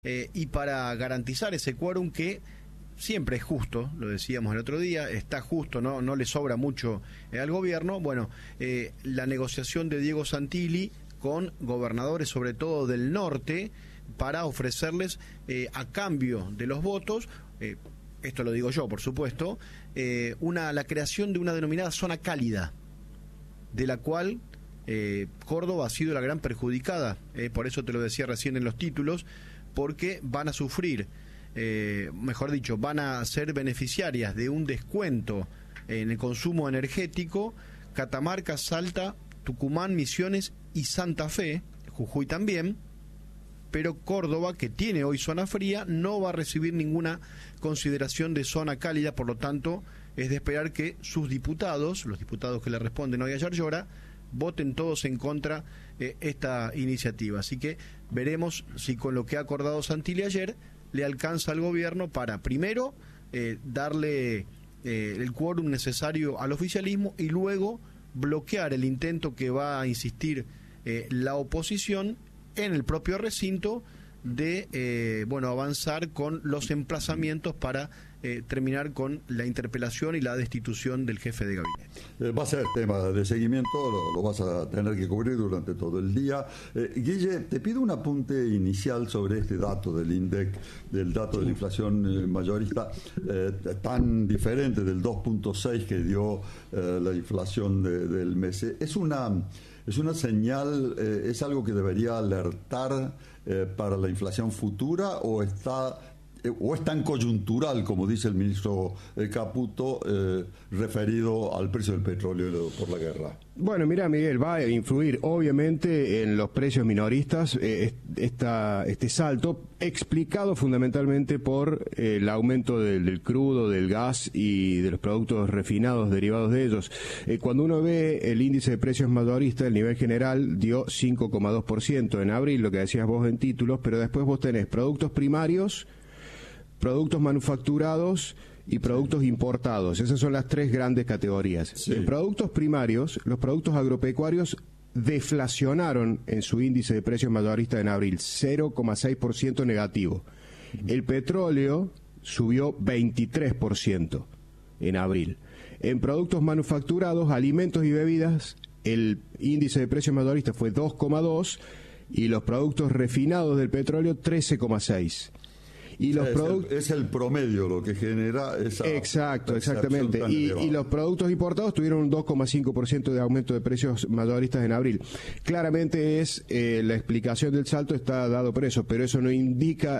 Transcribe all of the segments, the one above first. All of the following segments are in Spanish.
y para garantizar ese quórum que siempre es justo, lo decíamos el otro día, está justo, no le sobra mucho al gobierno. Bueno, la negociación de Diego Santilli con gobernadores, sobre todo del norte, para ofrecerles a cambio de los votos, esto lo digo yo, por supuesto, la creación de una denominada zona cálida, de la cual Córdoba ha sido la gran perjudicada, por eso te lo decía recién en los títulos, porque van a sufrir, mejor dicho, van a ser beneficiarias de un descuento en el consumo energético Catamarca, Salta, Tucumán, Misiones y Santa Fe, Jujuy también, pero Córdoba, que tiene hoy zona fría, no va a recibir ninguna consideración de zona cálida, por lo tanto es de esperar que sus diputados, los diputados que le responden hoy a Yarlora, voten todos en contra esta iniciativa. Así que veremos si con lo que ha acordado Santilli ayer le alcanza al gobierno para primero darle el quórum necesario al oficialismo y luego bloquear el intento que va a insistir la oposición en el propio recinto de avanzar con los emplazamientos para terminar con la interpelación y la destitución del jefe de gabinete. Va a ser tema de seguimiento, lo vas a tener que cubrir durante todo el día. Guille, te pido un apunte inicial sobre este dato del INDEC, del dato de la inflación mayorista, tan diferente del 2.6 que dio la inflación del mes. Es una señal, es algo que debería alertar para la inflación futura, o es tan coyuntural, como dice el ministro Caputo, referido al precio del petróleo por la guerra? Bueno, mira, Miguel, va a influir obviamente en los precios minoristas este salto, explicado fundamentalmente por el aumento del crudo, del gas y de los productos refinados derivados de ellos. Cuando uno ve el índice de precios mayorista, el nivel general dio 5,2% en abril, lo que decías vos en títulos, pero después vos tenés productos primarios, productos manufacturados y productos importados. Esas son las tres grandes categorías. Sí. En productos primarios, los productos agropecuarios deflacionaron en su índice de precios mayorista en abril, 0,6% negativo. El petróleo subió 23% en abril. En productos manufacturados, alimentos y bebidas, el índice de precios mayorista fue 2,2% y los productos refinados del petróleo 13,6%. Y los es el promedio lo que genera esa... Exacto, exactamente. Y los productos importados tuvieron un 2,5% de aumento de precios mayoristas en abril. Claramente es la explicación del salto está dado por eso, pero eso no implica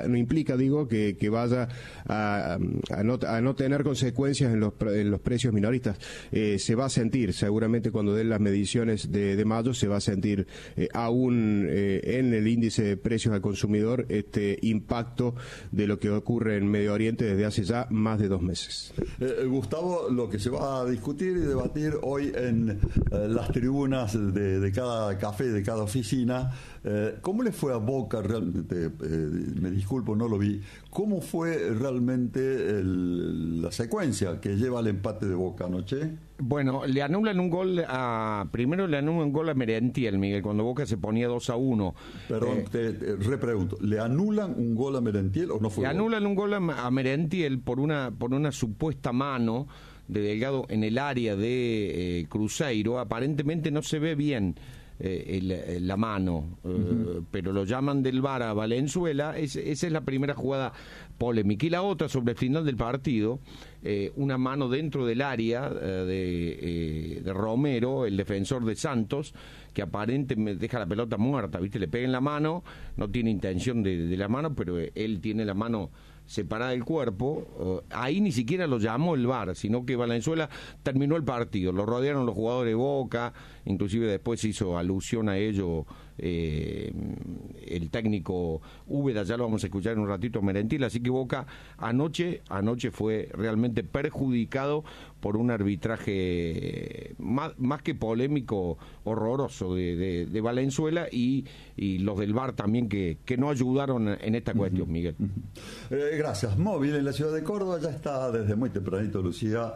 que vaya a no tener consecuencias en los precios minoristas. Se va a sentir, seguramente cuando den las mediciones de mayo, se va a sentir aún en el índice de precios al consumidor este impacto de lo que ocurre en Medio Oriente desde hace ya más de 2 meses. Gustavo, lo que se va a discutir y debatir hoy en las tribunas de cada café, de cada oficina, ¿cómo le fue a Boca realmente? Me disculpo, no lo vi. ¿Cómo fue realmente la secuencia que lleva al empate de Boca anoche? Bueno, le anulan un gol primero le anulan un gol a Merentiel, Miguel, cuando Boca se ponía 2-1. Perdón, te repregunto, ¿le anulan un gol a Merentiel o no fue? Le anulan un gol a Merentiel por una supuesta mano de Delgado en el área de Cruzeiro. Aparentemente no se ve bien la mano, pero lo llaman del VAR a Valenzuela. Esa es la primera jugada polémica. Y la otra, sobre el final del partido, una mano dentro del área de Romero, el defensor de Santos, que aparentemente deja la pelota muerta, ¿viste? Le pega en la mano, no tiene intención de la mano, pero él tiene la mano separada del cuerpo. Ahí ni siquiera lo llamó el VAR, sino que Valenzuela terminó el partido, lo rodearon los jugadores de Boca, inclusive después se hizo alusión a ello el técnico Úbeda, ya lo vamos a escuchar en un ratito, Merentiel. Así que Boca anoche fue realmente perjudicado por un arbitraje más que polémico, horroroso de Valenzuela y los del VAR también que no ayudaron en esta cuestión, Miguel. Gracias. Móvil en la ciudad de Córdoba, ya está desde muy tempranito Lucía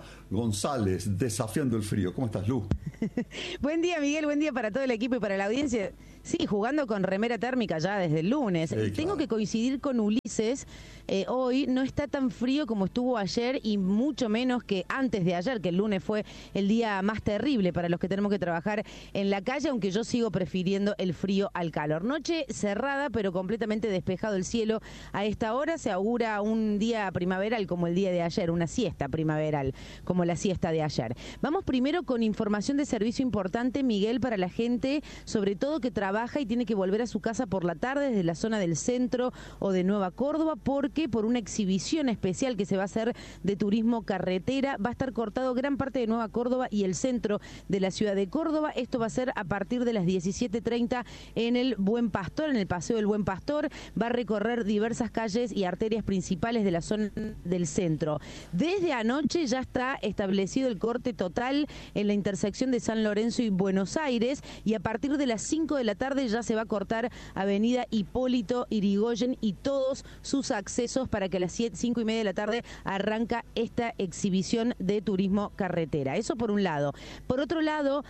González, desafiando el frío. ¿Cómo estás, Lu? Buen día, Miguel, buen día para todo el equipo y para la audiencia. Sí, jugando con remera térmica ya desde el lunes. Sí, Tengo que coincidir con Ulises. Hoy no está tan frío como estuvo ayer y mucho menos que antes de ayer, que el lunes fue el día más terrible para los que tenemos que trabajar en la calle, aunque yo sigo prefiriendo el frío al calor. Noche cerrada, pero completamente despejado el cielo. A esta hora se augura un día primaveral como el día de ayer, una siesta primaveral como la siesta de ayer. Vamos primero con información de servicio importante, Miguel, para la gente, sobre todo que trabaja y tiene que volver a su casa por la tarde desde la zona del centro o de Nueva Córdoba, porque por una exhibición especial que se va a hacer de turismo carretera va a estar cortado gran parte de Nueva Córdoba y el centro de la ciudad de Córdoba. Esto va a ser a partir de las 17:30 en el Buen Pastor, en el Paseo del Buen Pastor. Va a recorrer diversas calles y arterias principales de la zona del centro. Desde anoche ya está establecido el corte total en la intersección de San Lorenzo y Buenos Aires, y a partir de las 5 de la tarde ya se va a cortar Avenida Hipólito Yrigoyen y todos sus accesos, para que a las 5:30 de la tarde arranca esta exhibición de turismo carretera. Eso por un lado. Por otro lado,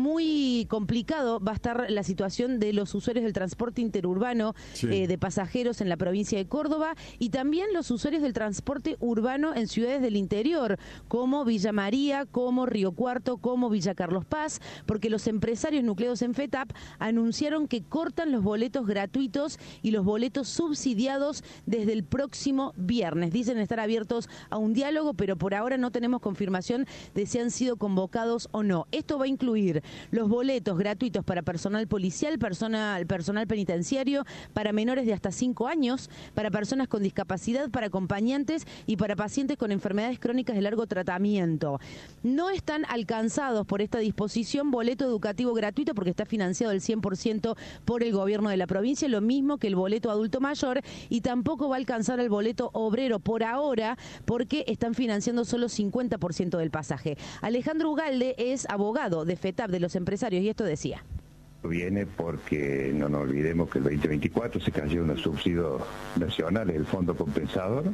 muy complicado va a estar la situación de los usuarios del transporte interurbano de pasajeros en la provincia de Córdoba, y también los usuarios del transporte urbano en ciudades del interior, como Villa María, como Río Cuarto, como Villa Carlos Paz, porque los empresarios nucleados en FETAP anunciaron que cortan los boletos gratuitos y los boletos subsidiados desde el próximo viernes. Dicen estar abiertos a un diálogo, pero por ahora no tenemos confirmación de si han sido convocados o no. Esto va a incluir los boletos gratuitos para personal policial, personal penitenciario, para menores de hasta 5 años, para personas con discapacidad, para acompañantes y para pacientes con enfermedades crónicas de largo tratamiento. No están alcanzados por esta disposición boleto educativo gratuito, porque está financiado el 100% por el gobierno de la provincia, lo mismo que el boleto adulto mayor, y tampoco va a alcanzar el boleto obrero por ahora, porque están financiando solo 50% del pasaje. Alejandro Ugalde es abogado de FETAP, de los empresarios, y esto decía. Viene porque no nos olvidemos que el 2024 se cayó un subsidio nacional, el Fondo Compensador.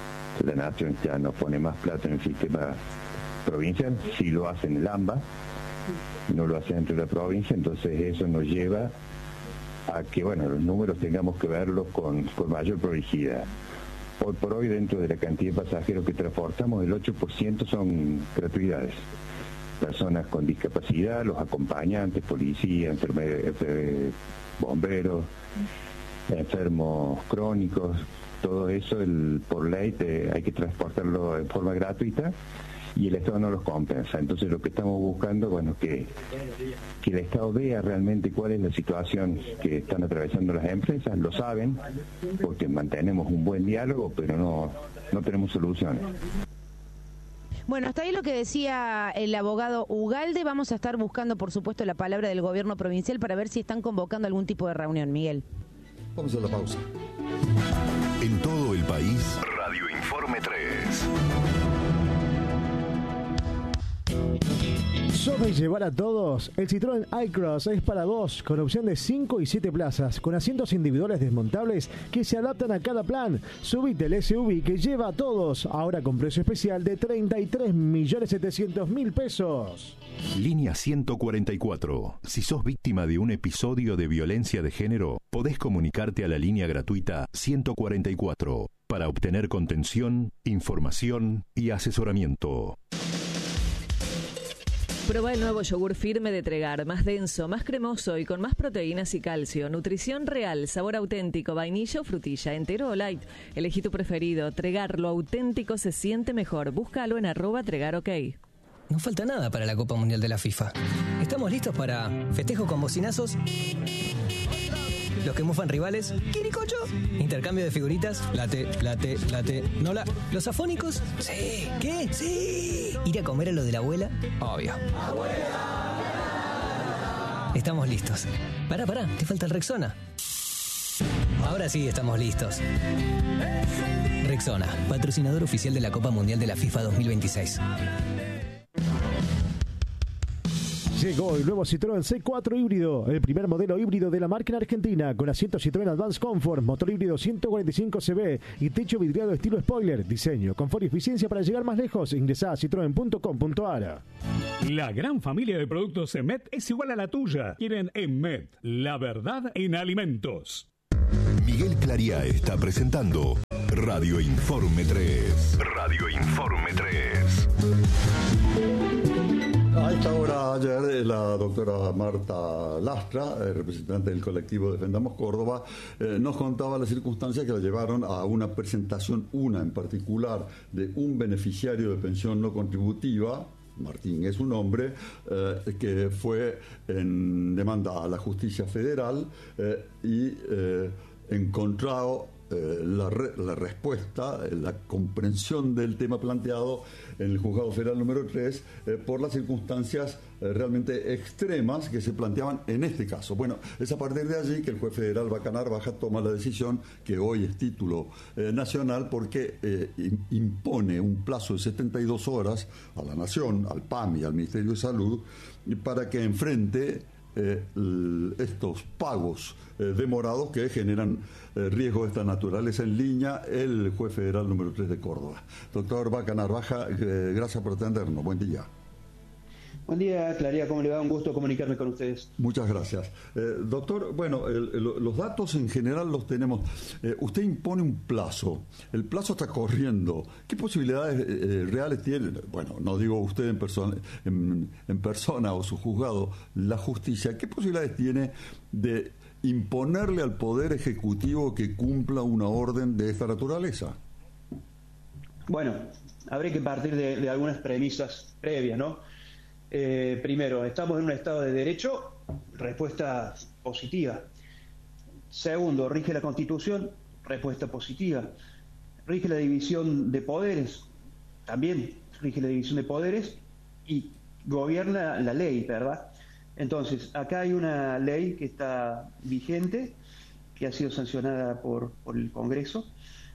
La Nación ya no pone más plata en el sistema provincial, sí lo hace en el AMBA, no lo hace dentro de la provincia, entonces eso nos lleva a que, bueno, los números tengamos que verlos con mayor prolijidad. Hoy por hoy, dentro de la cantidad de pasajeros que transportamos, el 8% son gratuidades. Personas con discapacidad, los acompañantes, policía, enfermeros, bomberos, enfermos crónicos, todo eso por ley hay que transportarlo de forma gratuita y el Estado no los compensa. Entonces lo que estamos buscando, bueno, que el Estado vea realmente cuál es la situación que están atravesando las empresas. Lo saben porque mantenemos un buen diálogo, pero no tenemos soluciones. Bueno, hasta ahí lo que decía el abogado Ugalde. Vamos a estar buscando, por supuesto, la palabra del gobierno provincial para ver si están convocando algún tipo de reunión. Miguel. Vamos a la pausa. En todo el país, Radio Informe 3. ¿Sos de llevar a todos? El Citroën iCross es para vos, con opción de 5 y 7 plazas, con asientos individuales desmontables que se adaptan a cada plan. Subite el SUV que lleva a todos, ahora con precio especial de 33.700.000 pesos. Línea 144. Si sos víctima de un episodio de violencia de género, podés comunicarte a la línea gratuita 144 para obtener contención, información y asesoramiento. Proba el nuevo yogur firme de Tregar, más denso, más cremoso y con más proteínas y calcio. Nutrición real, sabor auténtico, vainilla o frutilla, entero o light. Elegí tu preferido. Tregar, lo auténtico se siente mejor. Búscalo en @TregarOK. No falta nada para la Copa Mundial de la FIFA. ¿Estamos listos para festejo con bocinazos? Los que mufan rivales, ¿quiricocho? Intercambio de figuritas, late. ¿Nola? ¿Los afónicos? Sí. ¿Qué? Sí. ¿Ir a comer a lo de la abuela? Obvio. ¡Abuela! Estamos listos. Pará, te falta el Rexona. Ahora sí estamos listos. Rexona, patrocinador oficial de la Copa Mundial de la FIFA 2026. Llegó el nuevo Citroën C4 híbrido, el primer modelo híbrido de la marca en Argentina, con asiento Citroën Advance Comfort, motor híbrido 145 cb y techo vidriado estilo spoiler. Diseño, confort y eficiencia para llegar más lejos. Ingresá a citroen.com.ar. La gran familia de productos Emet es igual a la tuya. Quieren Emet, la verdad en alimentos. Miguel Clariá está presentando Radio Informe 3. Radio Informe 3. A esta hora ayer la doctora Marta Lastra, representante del colectivo Defendamos Córdoba, nos contaba las circunstancias que la llevaron a una presentación, una en particular, de un beneficiario de pensión no contributiva. Martín es un hombre, que fue en demanda a la justicia federal y encontrado la respuesta, la comprensión del tema planteado en el juzgado federal número 3 por las circunstancias realmente extremas que se planteaban en este caso. Bueno, es a partir de allí que el juez federal Bacanar Baja toma la decisión, que hoy es título nacional, porque impone un plazo de 72 horas a la Nación, al PAMI, al Ministerio de Salud, para que enfrente estos pagos demorados que generan riesgos de esta naturaleza en línea, el juez federal número 3 de Córdoba. Doctor Bacanar Baja, gracias por atendernos. Buen día. Buen día, Claría, ¿cómo le va? Un gusto comunicarme con ustedes. Muchas gracias. Doctor, bueno, los datos en general los tenemos. Usted impone un plazo. El plazo está corriendo. ¿Qué posibilidades reales tiene? Bueno, no digo usted en persona o su juzgado, la justicia. ¿Qué posibilidades tiene de imponerle al Poder Ejecutivo que cumpla una orden de esta naturaleza? Bueno, habría que partir de algunas premisas previas, ¿no? Primero, estamos en un Estado de Derecho, respuesta positiva. Segundo, rige la Constitución, respuesta positiva. Rige la división de poderes, también rige la división de poderes y gobierna la ley, ¿verdad? Entonces, acá hay una ley que está vigente, que ha sido sancionada por el Congreso,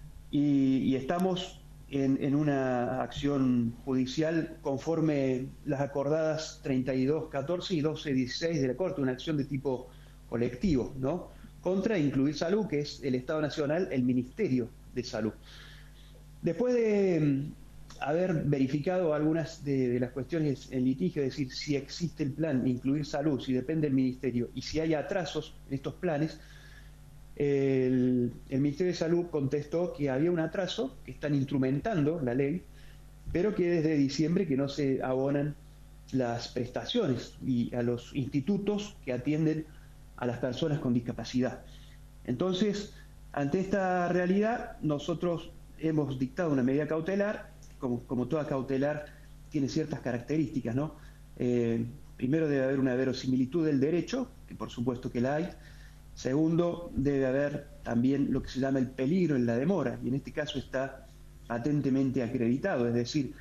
y estamos en una acción judicial conforme las acordadas 32.14 y 12.16 de la Corte, una acción de tipo colectivo, ¿no? Contra Incluir Salud, que es el Estado Nacional, el Ministerio de Salud. Después de haber verificado algunas de las cuestiones en litigio, es decir, si existe el plan Incluir Salud, si depende del Ministerio y si hay atrasos en estos planes, el Ministerio de Salud contestó que había un atraso, que están instrumentando la ley, pero que desde diciembre que no se abonan las prestaciones y a los institutos que atienden a las personas con discapacidad. Entonces, ante esta realidad, nosotros hemos dictado una medida cautelar, como toda cautelar tiene ciertas características, ¿no? Primero debe haber una verosimilitud del derecho, que por supuesto que la hay. Segundo, debe haber también lo que se llama el peligro en la demora, y en este caso está patentemente acreditado, es decir,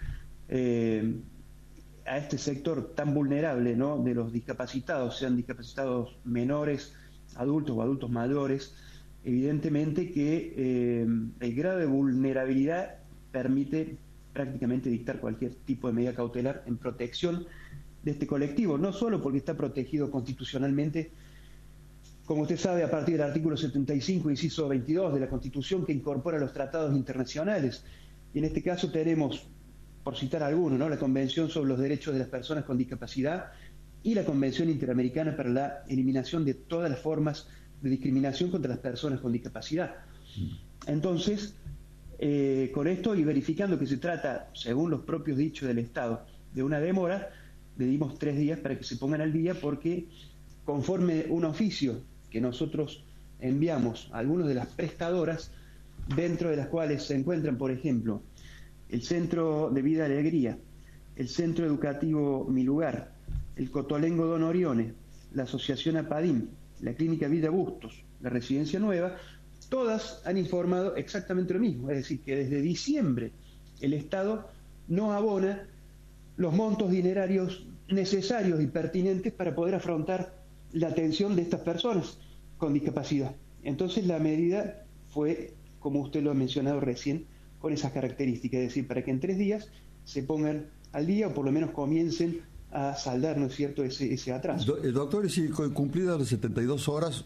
a este sector tan vulnerable, ¿no?, de los discapacitados, sean discapacitados menores, adultos o adultos mayores, evidentemente que el grado de vulnerabilidad permite prácticamente dictar cualquier tipo de medida cautelar en protección de este colectivo, no solo porque está protegido constitucionalmente, como usted sabe, a partir del artículo 75, inciso 22 de la Constitución, que incorpora los tratados internacionales. Y en este caso tenemos, por citar algunos, ¿no?, la Convención sobre los Derechos de las Personas con Discapacidad y la Convención Interamericana para la Eliminación de todas las formas de discriminación contra las personas con discapacidad. Entonces, con esto y verificando que se trata, según los propios dichos del Estado, de una demora, le dimos 3 días para que se pongan al día, porque conforme un oficio que nosotros enviamos a algunas de las prestadoras, dentro de las cuales se encuentran, por ejemplo, el Centro de Vida Alegría, el Centro Educativo Mi Lugar, el Cotolengo Don Orione, la Asociación Apadim, la Clínica Villa Bustos, la Residencia Nueva, todas han informado exactamente lo mismo, es decir, que desde diciembre el Estado no abona los montos dinerarios necesarios y pertinentes para poder afrontar la atención de estas personas con discapacidad. Entonces la medida fue, como usted lo ha mencionado recién, con esas características, es decir, para que en 3 días se pongan al día o por lo menos comiencen a saldar, ¿no es cierto?, ese atraso. Doctor, y si cumplidas las 72 horas,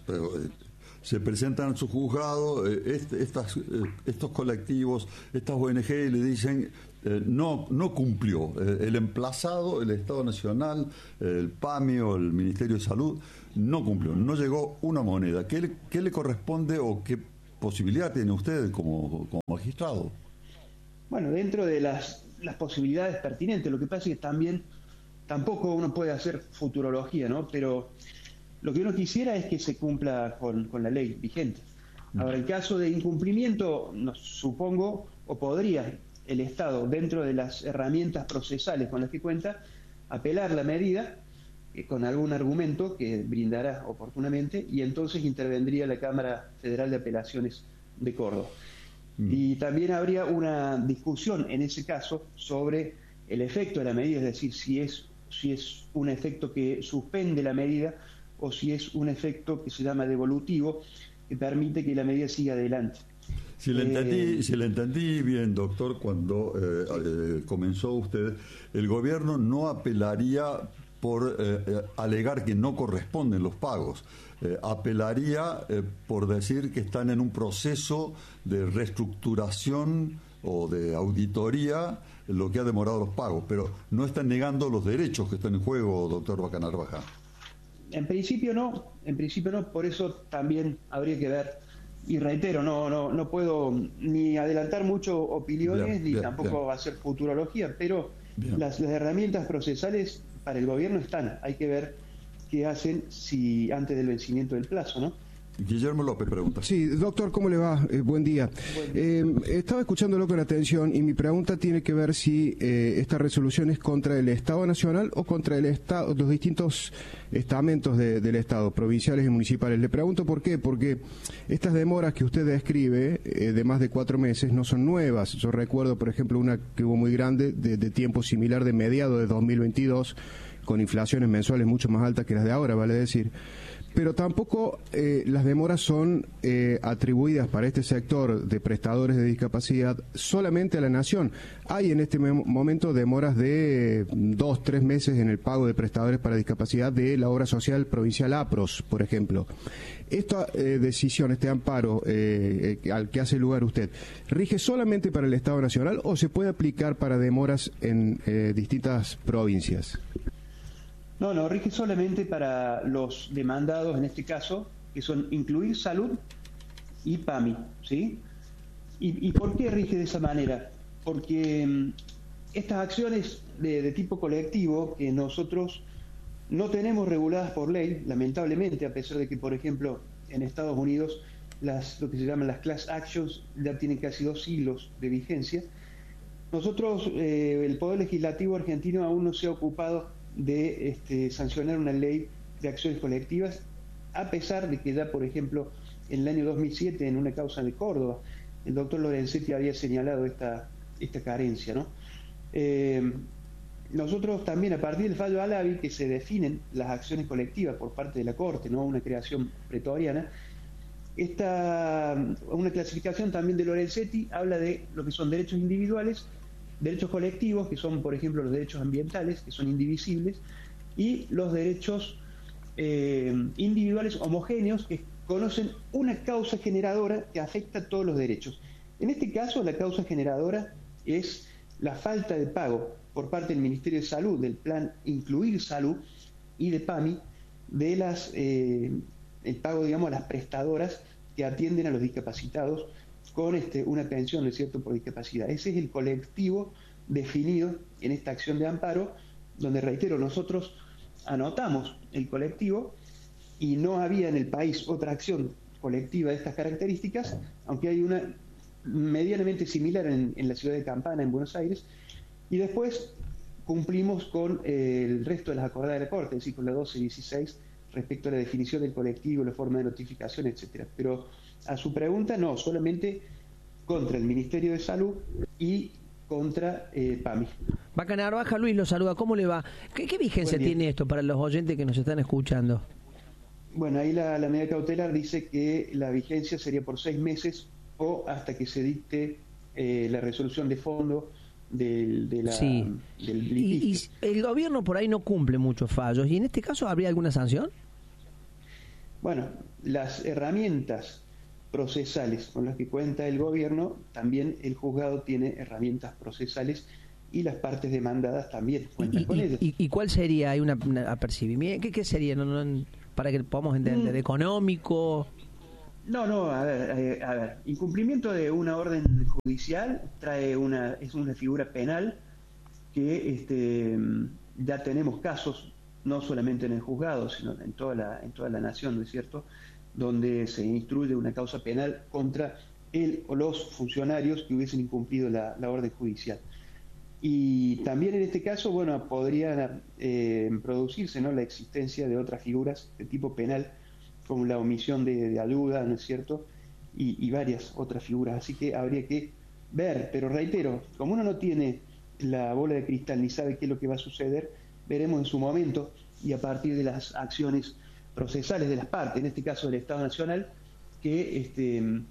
se presentan en su juzgado estos colectivos, estas ONG, y le dicen no cumplió. El emplazado, el Estado Nacional, el PAMI o el Ministerio de Salud, no cumplió, no llegó una moneda. ¿Qué le corresponde o qué posibilidad tiene usted como magistrado? Bueno, dentro de las posibilidades pertinentes, lo que pasa es que tampoco uno puede hacer futurología, ¿no? Pero lo que uno quisiera es que se cumpla con la ley vigente. Ahora, en caso de incumplimiento, supongo, o podría el Estado, dentro de las herramientas procesales con las que cuenta, apelar la medida con algún argumento que brindará oportunamente, y entonces intervendría la Cámara Federal de Apelaciones de Córdoba. Y también habría una discusión en ese caso sobre el efecto de la medida, es decir, si es un efecto que suspende la medida o si es un efecto que se llama devolutivo, que permite que la medida siga adelante. Si le entendí bien, doctor, cuando comenzó usted, el gobierno no apelaría por alegar que no corresponden los pagos. Apelaría por decir que están en un proceso de reestructuración o de auditoría, lo que ha demorado los pagos, pero no están negando los derechos que están en juego, doctor Bacanarvaja. En principio no, por eso también habría que ver, y reitero, no puedo ni adelantar mucho opiniones, ni tampoco hacer futurología, pero las herramientas procesales para el gobierno están, hay que ver qué hacen si antes del vencimiento del plazo, ¿no? Guillermo López pregunta. Sí, doctor, ¿cómo le va? Buen día. Estaba escuchándolo con atención y mi pregunta tiene que ver si esta resolución es contra el Estado Nacional o contra el Estado, los distintos estamentos del Estado, provinciales y municipales. Le pregunto por qué, porque estas demoras que usted describe de más de 4 meses no son nuevas. Yo recuerdo, por ejemplo, una que hubo muy grande de tiempo similar de mediados de 2022, con inflaciones mensuales mucho más altas que las de ahora, vale decir. Pero tampoco las demoras son atribuidas para este sector de prestadores de discapacidad solamente a la Nación. Hay en este momento demoras de 2-3 meses en el pago de prestadores para discapacidad de la obra social provincial APROS, por ejemplo. Esta decisión, este amparo al que hace lugar usted, ¿rige solamente para el Estado Nacional o se puede aplicar para demoras en distintas provincias? No, rige solamente para los demandados, en este caso, que son incluir salud y PAMI, ¿sí? ¿Y por qué rige de esa manera? Porque estas acciones de tipo colectivo que nosotros no tenemos reguladas por ley, lamentablemente, a pesar de que, por ejemplo, en Estados Unidos lo que se llaman las class actions ya tienen casi 2 siglos de vigencia, nosotros, el Poder Legislativo argentino aún no se ha ocupado de sancionar una ley de acciones colectivas, a pesar de que ya, por ejemplo, en el año 2007, en una causa de Córdoba, el doctor Lorenzetti había señalado esta carencia, ¿no? Nosotros también, a partir del fallo Alavi, que se definen las acciones colectivas por parte de la Corte, ¿no?, una creación pretoriana, una clasificación también de Lorenzetti habla de lo que son derechos individuales, derechos colectivos, que son, por ejemplo, los derechos ambientales, que son indivisibles, y los derechos individuales homogéneos, que conocen una causa generadora que afecta a todos los derechos. En este caso, la causa generadora es la falta de pago por parte del Ministerio de Salud, del plan Incluir Salud y de PAMI, de el pago, digamos, a las prestadoras que atienden a los discapacitados con una pensión, ¿no es cierto?, por discapacidad. Ese es el colectivo definido en esta acción de amparo, donde, reitero, nosotros anotamos el colectivo y no había en el país otra acción colectiva de estas características, aunque hay una medianamente similar en la ciudad de Campana, en Buenos Aires, y después cumplimos con el resto de las acordadas de la Corte, es decir, con la 1216, respecto a la definición del colectivo, la forma de notificación, etcétera. Pero a su pregunta, no, solamente contra el Ministerio de Salud y contra PAMI. Bacanarvaja, Luis lo saluda, ¿cómo le va? ¿Qué vigencia tiene esto para los oyentes que nos están escuchando? Bueno, ahí la medida cautelar dice que la vigencia sería por 6 meses o hasta que se dicte la resolución de fondo del litigio. Y el gobierno por ahí no cumple muchos fallos, y en este caso ¿habría alguna sanción? Bueno, las herramientas procesales con las que cuenta el gobierno, también el juzgado tiene herramientas procesales y las partes demandadas también cuentan con ellas. ¿Y cuál sería? ¿Hay un apercibimiento? ¿Qué sería? Para que podamos entender, ¿económico? No, a ver, incumplimiento de una orden judicial es una figura penal que ya tenemos casos, no solamente en el juzgado, sino en toda la nación, ¿no es cierto?, donde se instruye una causa penal contra él o los funcionarios que hubiesen incumplido la orden judicial. Y también en este caso, bueno, podría producirse, ¿no?, la existencia de otras figuras de tipo penal, como la omisión de ayuda, ¿no es cierto?, y varias otras figuras. Así que habría que ver, pero reitero, como uno no tiene la bola de cristal ni sabe qué es lo que va a suceder, veremos en su momento y a partir de las acciones procesales de las partes, en este caso del Estado Nacional, qué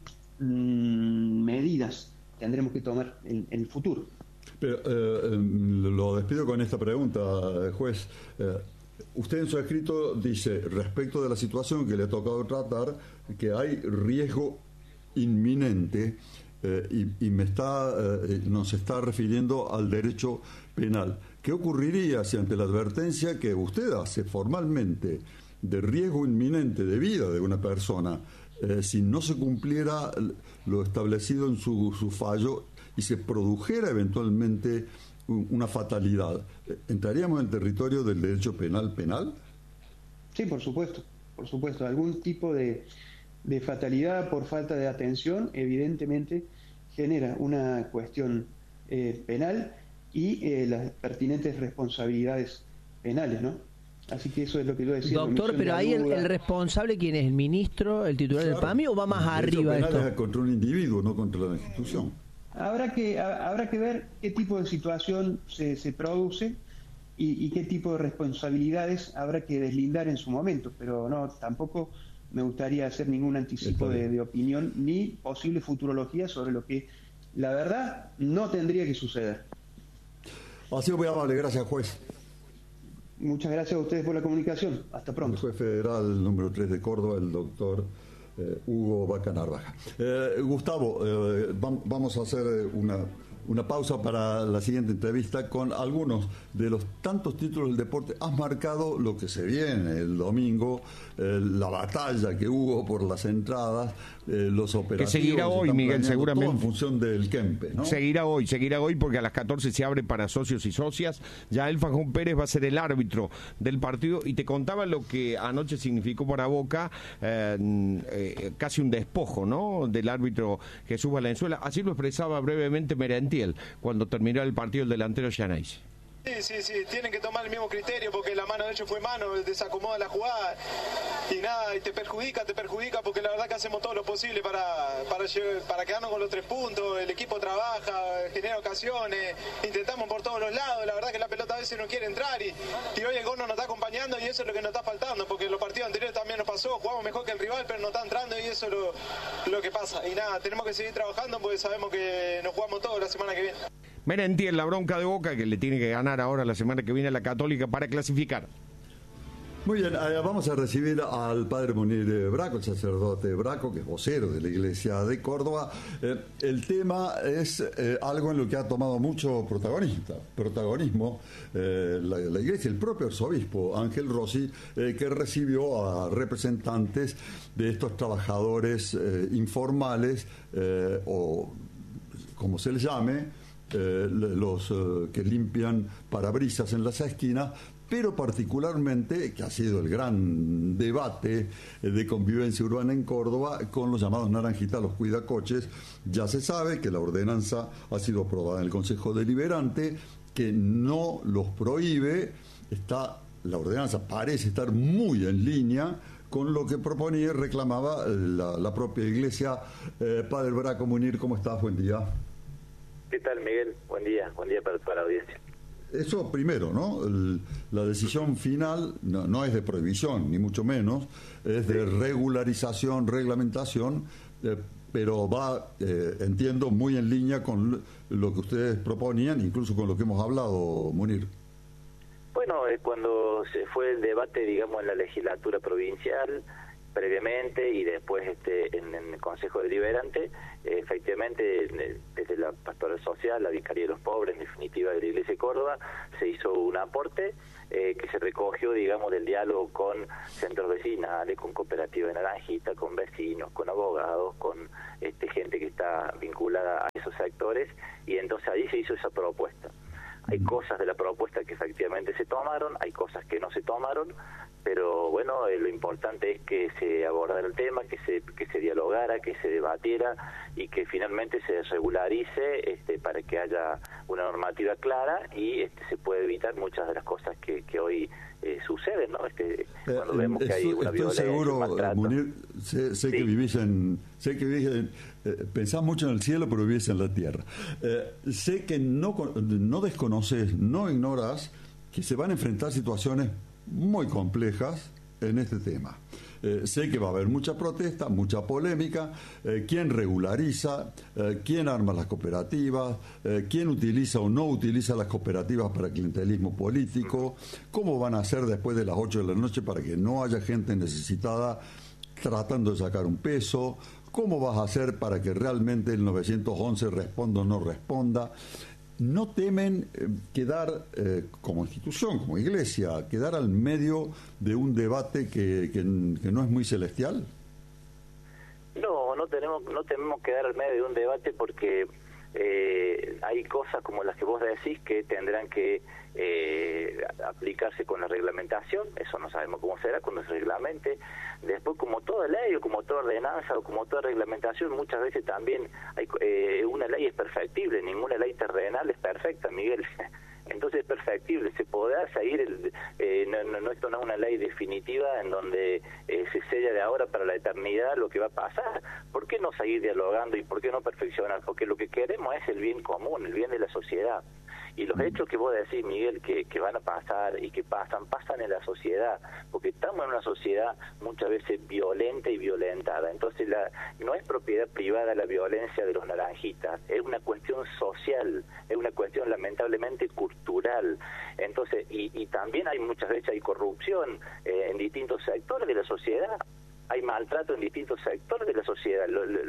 medidas tendremos que tomar en el futuro. Pero, lo despido con esta pregunta, juez. Usted en su escrito dice, respecto de la situación que le ha tocado tratar, que hay riesgo inminente y nos está refiriendo al derecho penal. ¿Qué ocurriría si ante la advertencia que usted hace formalmente de riesgo inminente de vida de una persona, si no se cumpliera lo establecido en su fallo y se produjera eventualmente una fatalidad, ¿entraríamos en el territorio del derecho penal? Sí, por supuesto. Algún tipo de fatalidad por falta de atención evidentemente genera una cuestión penal y las pertinentes responsabilidades penales, ¿no? Así que eso es lo que yo decía. Doctor, pero ahí el responsable, ¿quién es? ¿El ministro, el titular del PAMI o va más arriba esto? Penal es contra un individuo, no contra la institución. Habrá que ver qué tipo de situación se produce y qué tipo de responsabilidades habrá que deslindar en su momento, pero no, tampoco me gustaría hacer ningún anticipo de opinión ni posible futurología sobre lo que la verdad no tendría que suceder. Ha sido muy amable, gracias, juez. Muchas gracias a ustedes por la comunicación. Hasta pronto. El juez federal número 3 de Córdoba, el doctor Hugo Vaca Narvaja. Gustavo, vamos a hacer una pausa para la siguiente entrevista con algunos de los tantos títulos del deporte. Has marcado lo que se viene el domingo, la batalla que hubo por las entradas, los operativos. Que seguirá hoy, Miguel, seguramente. Todo en función del Kempe, ¿no? Seguirá hoy porque a las 14 se abre para socios y socias. Ya el Fajón Pérez va a ser el árbitro del partido y te contaba lo que anoche significó para Boca, casi un despojo, ¿no?, del árbitro Jesús Valenzuela. Así lo expresaba brevemente Merentiel cuando terminó el partido el delantero Yanais. Sí, tienen que tomar el mismo criterio porque la mano de ellos fue mano, desacomoda la jugada y nada, y te perjudica porque la verdad que hacemos todo lo posible para quedarnos con los 3 puntos, el equipo trabaja, genera ocasiones, intentamos por todos los lados, la verdad que la pelota a veces no quiere entrar y hoy el gol no nos está acompañando y eso es lo que nos está faltando, porque en los partidos anteriores también nos pasó, jugamos mejor que el rival pero no está entrando y eso es lo que pasa, y nada, tenemos que seguir trabajando porque sabemos que nos jugamos todo la semana que viene. Merentiel, la bronca de Boca que le tiene que ganar ahora la semana que viene a la Católica para clasificar. Muy bien, vamos a recibir al padre Munir Braco, el sacerdote Braco, que es vocero de la Iglesia de Córdoba. El tema es algo en lo que ha tomado mucho protagonismo la Iglesia, el propio arzobispo Ángel Rossi, que recibió a representantes de estos trabajadores informales, o como se les llame, los que limpian parabrisas en las esquinas, pero particularmente, que ha sido el gran debate de convivencia urbana en Córdoba, con los llamados naranjitas, los cuidacoches. Ya se sabe que la ordenanza ha sido aprobada en el Consejo Deliberante, que no los prohíbe. La ordenanza parece estar muy en línea con lo que proponía y reclamaba la propia Iglesia. Padre Braco Munir, ¿cómo estás? Buen día. ¿Qué tal, Miguel? Buen día para toda la audiencia. Eso primero, ¿no? La decisión final no es de prohibición, ni mucho menos, es de regularización, reglamentación, pero va, entiendo, muy en línea con lo que ustedes proponían, incluso con lo que hemos hablado, Munir. Bueno, cuando se fue el debate, digamos, en la legislatura provincial, previamente y después en el Consejo Deliberante, efectivamente desde la Pastoral Social, la Vicaría de los Pobres, en definitiva de la Iglesia de Córdoba, se hizo un aporte que se recogió, digamos, del diálogo con centros vecinales, con cooperativas de Naranjita, con vecinos, con abogados, con gente que está vinculada a esos sectores, y entonces ahí se hizo esa propuesta. Hay cosas de la propuesta que efectivamente se tomaron, hay cosas que no se tomaron, pero bueno, lo importante es que se abordara el tema, que se dialogara, que se debatiera y que finalmente se regularice para que haya una normativa clara y se pueda evitar muchas de las cosas que hoy suceden, ¿no? Cuando vemos que hay una violencia, seguro, un maltrato. Munir, sé que vivís pensás mucho en el cielo, pero vivís en la tierra. Sé que no desconoces, no ignoras que se van a enfrentar situaciones muy complejas en este tema. Sé que va a haber mucha protesta, mucha polémica, quién regulariza, quién arma las cooperativas, quién utiliza o no utiliza las cooperativas para clientelismo político, cómo van a hacer después de las 8 de la noche para que no haya gente necesitada tratando de sacar un peso, cómo vas a hacer para que realmente el 911 responda o no responda. ¿No temen quedar como institución, como iglesia, quedar al medio de un debate que no es muy celestial? No tememos quedar al medio de un debate porque hay cosas como las que vos decís que tendrán que aplicarse con la reglamentación. Eso no sabemos cómo será cuando se reglamente. Después, como toda ley o como toda ordenanza o como toda reglamentación, muchas veces también una ley es perfectible, ninguna ley terrenal es perfecta, Miguel. Entonces es perfectible, se podrá seguir, esto no es una ley definitiva en donde se sella de ahora para la eternidad lo que va a pasar. ¿Por qué no seguir dialogando y por qué no perfeccionar? Porque lo que queremos es el bien común, el bien de la sociedad. Y los hechos que vos decís, Miguel, que van a pasar y que pasan en la sociedad, porque estamos en una sociedad muchas veces violenta y violentada. Entonces no es propiedad privada la violencia de los naranjitas, es una cuestión social, es una cuestión lamentablemente cultural. Entonces, y también muchas veces hay corrupción en distintos sectores de la sociedad. Hay maltrato en distintos sectores de la sociedad.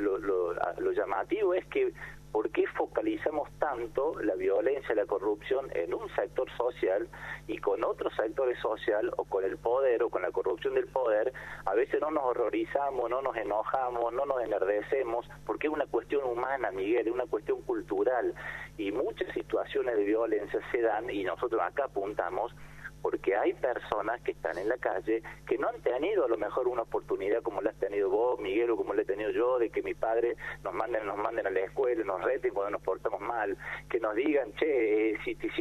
Lo llamativo es que ¿por qué focalizamos tanto la violencia y la corrupción en un sector social y con otros sectores social o con el poder o con la corrupción del poder? A veces no nos horrorizamos, no nos enojamos, no nos enardecemos, porque es una cuestión humana, Miguel, es una cuestión cultural. Y muchas situaciones de violencia se dan, y nosotros acá apuntamos, porque hay personas que están en la calle que no han tenido a lo mejor una oportunidad como la has tenido vos, Miguel, o como la he tenido yo, de que mi padre nos manden a la escuela, nos reten cuando nos portamos mal, que nos digan, che,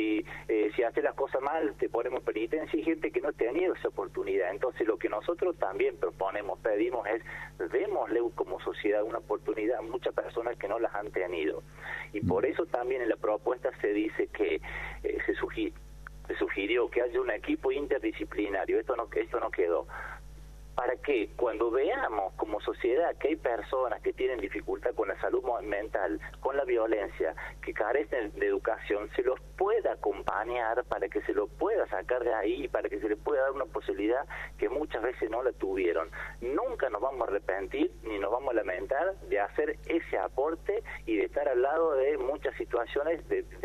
si haces las cosas mal te ponemos penitencia. Y gente que no ha tenido esa oportunidad. Entonces lo que nosotros también proponemos, pedimos es, démosle como sociedad una oportunidad a muchas personas que no las han tenido. Y por eso también en la propuesta se dice que se sugirió que haya un equipo interdisciplinario. Esto no quedó. Para que cuando veamos como sociedad que hay personas que tienen dificultad con la salud mental, con la violencia, que carecen de educación, se los pueda acompañar para que se lo pueda sacar de ahí, para que se les pueda dar una posibilidad que muchas veces no la tuvieron. Nunca nos vamos a arrepentir ni nos vamos a lamentar de hacer ese aporte y de estar al lado de muchas situaciones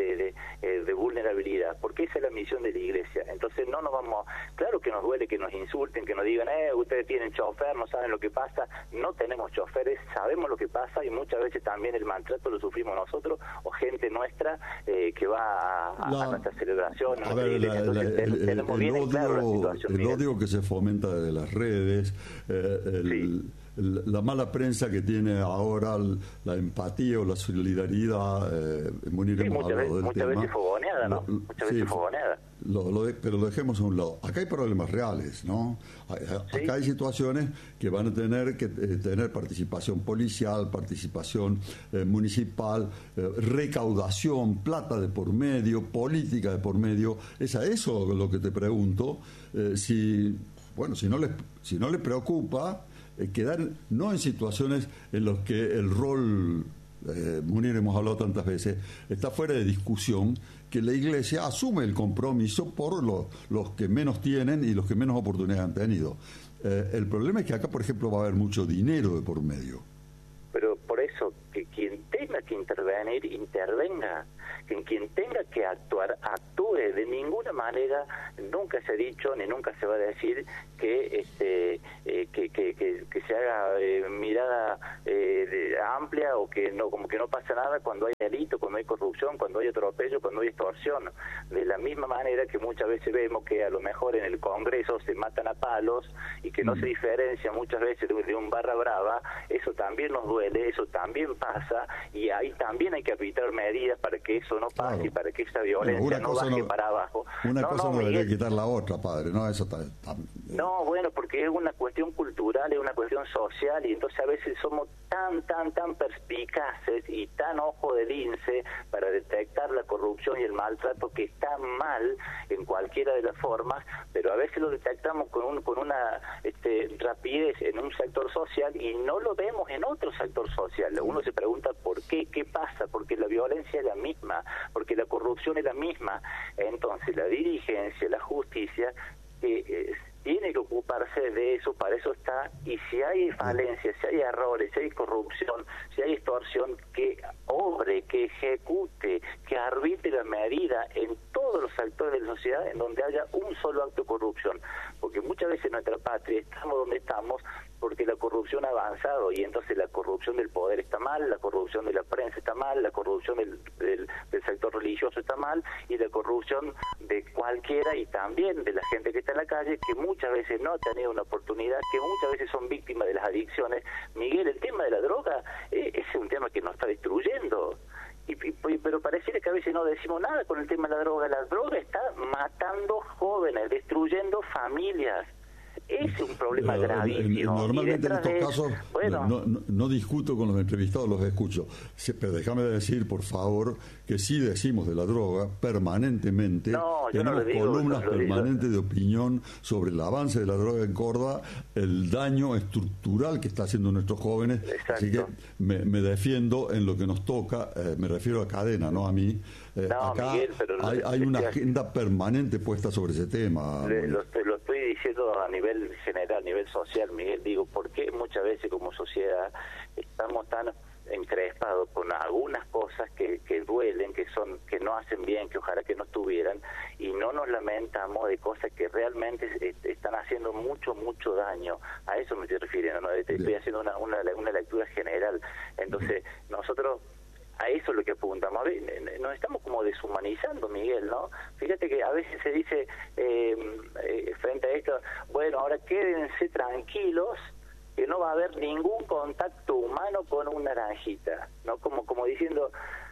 de vulnerabilidad, porque esa es la misión de la iglesia. Entonces no nos vamos, claro que nos duele que nos insulten, que nos digan, ustedes tienen chofer, no saben lo que pasa. No tenemos choferes, sabemos lo que pasa, y muchas veces también el maltrato lo sufrimos nosotros o gente nuestra que va a nuestra celebración. El odio que se fomenta de las redes, la mala prensa que tiene ahora, la empatía o la solidaridad, muchas veces fogoneada, ¿no? Muchas veces fogoneada. Pero lo dejemos a un lado. Acá hay problemas reales, ¿no? Acá hay situaciones que van a tener que tener participación policial, participación municipal, recaudación, plata de por medio, política de por medio. Es a eso lo que te pregunto. Si no les preocupa quedar no en situaciones en las que el rol, Munir, hemos hablado tantas veces, está fuera de discusión, que la Iglesia asume el compromiso por los que menos tienen y los que menos oportunidades han tenido. El problema es que acá, por ejemplo, va a haber mucho dinero de por medio. Pero por eso, que quien tenga que intervenir, intervenga. Que quien tenga que actuar, actúe. De ninguna manera nunca se ha dicho ni nunca se va a decir que se haga mirada amplia, o que no, como que no pasa nada cuando hay delito, cuando hay corrupción, cuando hay atropello, cuando hay extorsión. De la misma manera que muchas veces vemos que a lo mejor en el Congreso se matan a palos y que no se diferencia muchas veces de un barra brava, eso también nos duele, eso también pasa, y ahí también hay que arbitrar medidas para que eso no pase, y para que esa violencia no baje para abajo. Una cosa no debería quitar la otra, padre, ¿no? Eso está No, bueno, porque es una cuestión cultural, es una cuestión social, y entonces a veces somos tan perspicaces y tan ojo de lince para detectar la corrupción y el maltrato, que está mal en cualquiera de las formas, pero a veces lo detectamos con una rapidez en un sector social y no lo vemos en otro sector social. Uno se pregunta por qué pasa, porque la violencia es la misma, porque la corrupción es la misma. Entonces la dirigencia, la justicia, tiene que ocuparse de eso, para eso está, y si hay falencias, si hay errores, si hay corrupción, si hay extorsión, que obre, que ejecute, que arbitre la medida en todos los sectores de la sociedad en donde haya un solo acto de corrupción, porque muchas veces en nuestra patria estamos donde estamos porque la corrupción ha avanzado, y entonces la corrupción del poder está mal, la corrupción de la prensa está mal, la corrupción del sector religioso está mal, y la corrupción de cualquiera, y también de la gente que está en la calle, que muchas veces no ha tenido una oportunidad, que muchas veces son víctimas de las adicciones. Miguel, el tema de la droga es un tema que nos está destruyendo. Pero pareciera que a veces no decimos nada con el tema de la droga. La droga está matando jóvenes, destruyendo familias. Es un problema gravísimo. Normalmente en estos casos no discuto con los entrevistados, los escucho. Pero déjame decir, por favor, que sí decimos de la droga permanentemente. Tenemos columnas permanentes de opinión sobre el avance de la droga en Córdoba, el daño estructural que está haciendo nuestros jóvenes. Exacto. Así que me defiendo en lo que nos toca, me refiero a Cadena, no a mí. Acá Miguel, hay una agenda permanente puesta sobre ese tema. Lo estoy diciendo a nivel general, a nivel social, Miguel. Digo, ¿por qué muchas veces como sociedad estamos tan encrespados con algunas cosas que duelen, que no hacen bien, que ojalá que no estuvieran, y no nos lamentamos de cosas que realmente están haciendo mucho daño? A eso me estoy refiriendo, ¿no? Estoy haciendo una lectura general. Entonces, nosotros a eso es lo que apuntamos. A ver, nos estamos como deshumanizando, Miguel, ¿no? Fíjate que a veces se dice frente a esto, bueno, ahora quédense tranquilos, que no va a haber ningún contacto humano con una naranjita, ¿no? Como diciendo,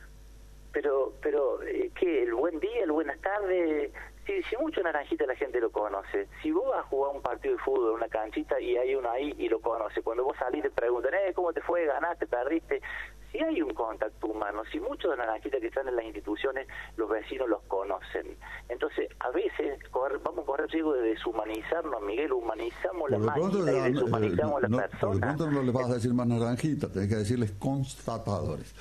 pero ¿qué? El buen día, el buenas tardes. Si mucho naranjita la gente lo conoce. Si vos vas a jugar un partido de fútbol en una canchita y hay uno ahí y lo conoce, cuando vos salís te preguntan, ¿cómo te fue? ¿Ganaste? ¿Perdiste? Si hay un contacto humano, si muchos de las naranjitas que están en las instituciones, los vecinos los conocen. Entonces, a veces vamos a correr riesgo de deshumanizarnos, Miguel. Humanizamos la máquina y deshumanizamos la persona. Por lo tanto, no les vas a decir más naranjitas, tenés que decirles constatadores.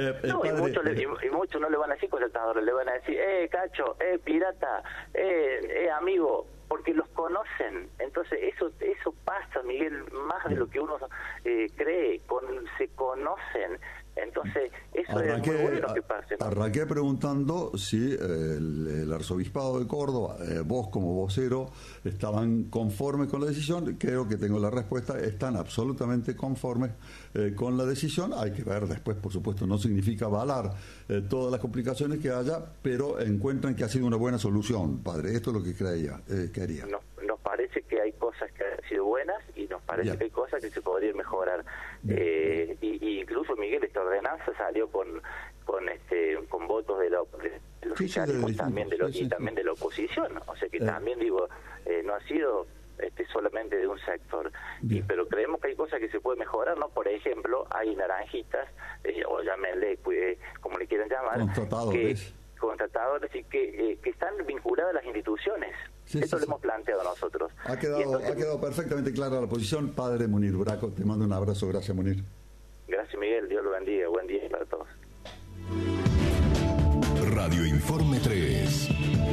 Y muchos no le van a decir constatadores, le van a decir, cacho, pirata, amigo, porque los conocen. Entonces eso pasa, Miguel, más de lo que uno cree, se conocen. Entonces eso es muy bueno que pase, ¿no? Arranqué preguntando si el arzobispado de Córdoba, vos como vocero, estaban conformes con la decisión. Creo que tengo la respuesta, están absolutamente conformes con la decisión. Hay que ver después, por supuesto, no significa avalar todas las complicaciones que haya, pero encuentran que ha sido una buena solución, padre. Esto es lo que quería. Nos parece que hay cosas que han sido buenas y nos parece que hay cosas que se podrían mejorar. Y incluso, Miguel, esta ordenanza salió con votos de los oficialismo, también de la oposición. O sea que también digo, no ha sido solamente de un sector. Pero creemos que hay cosas que se pueden mejorar, ¿no? Por ejemplo, hay naranjitas, o llámenle como le quieran llamar, exportadores y que están vinculados a las instituciones. Esto lo hemos planteado nosotros. Ha quedado perfectamente clara la posición. Padre Munir Braco, te mando un abrazo. Gracias, Munir. Gracias, Miguel. Dios lo bendiga. Buen día para todos. Radio Informe 3.